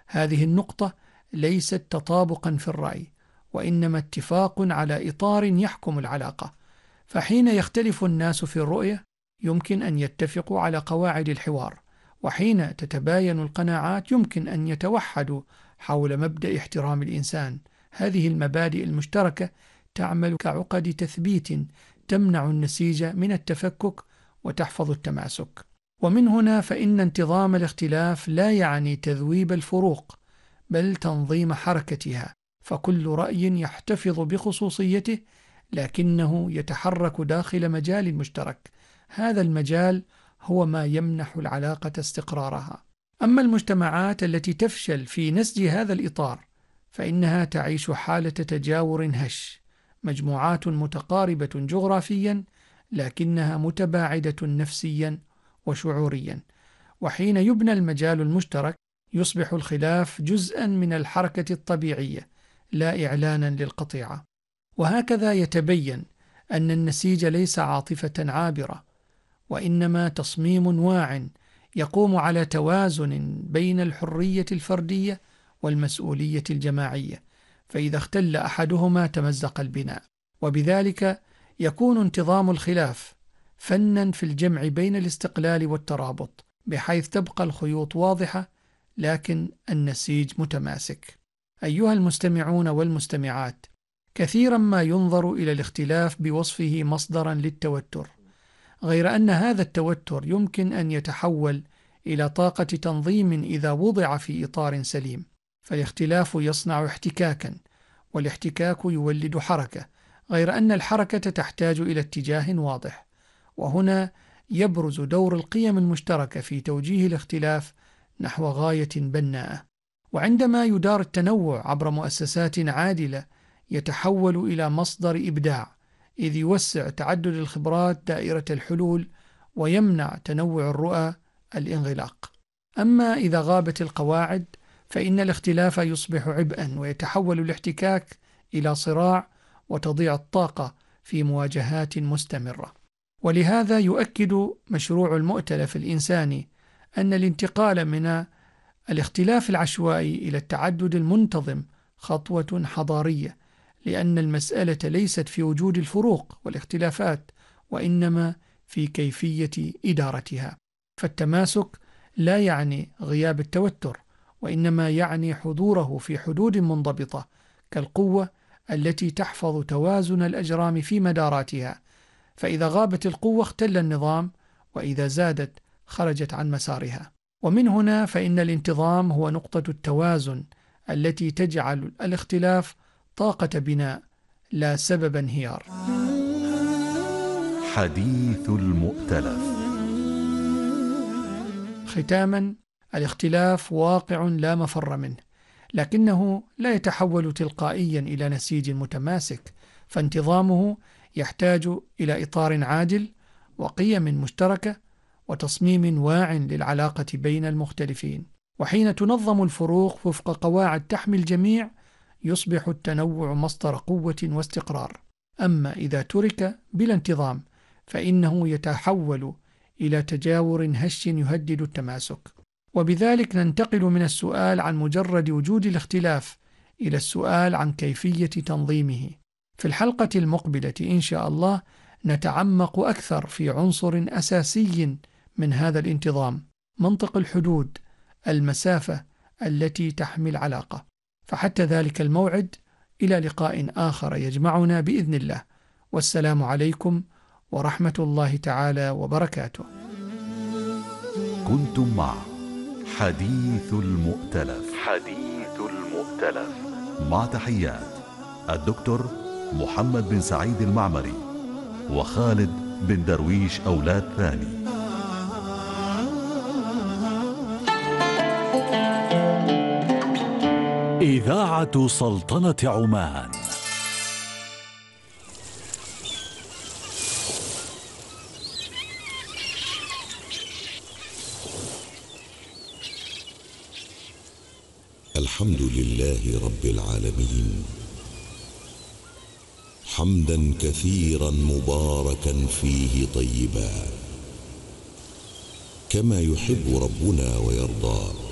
هذه النقطة ليست تطابقا في الرأي، وإنما اتفاق على إطار يحكم العلاقة. فحين يختلف الناس في الرؤية يمكن أن يتفقوا على قواعد الحوار، وحين تتباين القناعات يمكن أن يتوحدوا حول مبدأ احترام الإنسان. هذه المبادئ المشتركة تعمل كعقد تثبيت تمنع النسيج من التفكك وتحفظ التماسك. ومن هنا فإن انتظام الاختلاف لا يعني تذويب الفروق، بل تنظيم حركتها، فكل رأي يحتفظ بخصوصيته لكنه يتحرك داخل مجال مشترك. هذا المجال هو ما يمنح العلاقة استقرارها. أما المجتمعات التي تفشل في نسج هذا الإطار فإنها تعيش حالة تجاور هش، مجموعات متقاربة جغرافيا لكنها متباعدة نفسيا وشعوريا. وحين يبنى المجال المشترك يصبح الخلاف جزءا من الحركة الطبيعية لا إعلانا للقطيعة. وهكذا يتبين أن النسيج ليس عاطفة عابرة، وإنما تصميم واع يقوم على توازن بين الحرية الفردية والمسؤولية الجماعية، فإذا اختل أحدهما تمزق البناء. وبذلك يكون انتظام الخلاف فنا في الجمع بين الاستقلال والترابط، بحيث تبقى الخيوط واضحة لكن النسيج متماسك. أيها المستمعون والمستمعات، كثيرا ما ينظر إلى الاختلاف بوصفه مصدرا للتوتر، غير أن هذا التوتر يمكن أن يتحول إلى طاقة تنظيم إذا وضع في إطار سليم. فالاختلاف يصنع احتكاكا، والاحتكاك يولد حركة، غير أن الحركة تحتاج إلى اتجاه واضح. وهنا يبرز دور القيم المشتركة في توجيه الاختلاف نحو غاية بناءة. وعندما يدار التنوع عبر مؤسسات عادلة يتحول إلى مصدر إبداع، إذ يوسع تعدد الخبرات دائرة الحلول ويمنع تنوع الرؤى الانغلاق. أما إذا غابت القواعد فإن الاختلاف يصبح عبئا، ويتحول الاحتكاك إلى صراع، وتضيع الطاقة في مواجهات مستمرة. ولهذا يؤكد مشروع المؤتلف الإنساني أن الانتقال من الاختلاف العشوائي إلى التعدد المنتظم خطوة حضارية، لأن المسألة ليست في وجود الفروق والاختلافات، وإنما في كيفية إدارتها. فالتماسك لا يعني غياب التوتر، وإنما يعني حضوره في حدود منضبطة، كالقوة التي تحفظ توازن الأجرام في مداراتها. فإذا غابت القوة اختل النظام، وإذا زادت خرجت عن مسارها. ومن هنا فإن الانتظام هو نقطة التوازن التي تجعل الاختلاف طاقة بناء لا سبب انهيار. حديث المؤتلف. ختاما، الاختلاف واقع لا مفر منه، لكنه لا يتحول تلقائيا إلى نسيج متماسك، فانتظامه يحتاج إلى إطار عادل وقيم مشتركة وتصميم واع للعلاقة بين المختلفين. وحين تنظم الفروق وفق قواعد تحمي الجميع يصبح التنوع مصدر قوة واستقرار. أما إذا ترك بلا انتظام فإنه يتحول إلى تجاور هش يهدد التماسك. وبذلك ننتقل من السؤال عن مجرد وجود الاختلاف إلى السؤال عن كيفية تنظيمه. في الحلقة المقبلة إن شاء الله نتعمق أكثر في عنصر أساسي من هذا الانتظام، منطق الحدود، المسافة التي تحمي العلاقة. فحتى ذلك الموعد، إلى لقاء آخر يجمعنا بإذن الله، والسلام عليكم ورحمة الله تعالى وبركاته. كنتم مع حديث المؤتلف. حديث المؤتلف مع تحيات الدكتور محمد بن سعيد المعمري وخالد بن درويش أولاد ثاني. إذاعة سلطنة عمان. الحمد لله رب العالمين، حمدا كثيرا مباركا فيه طيبا، كما يحب ربنا ويرضى.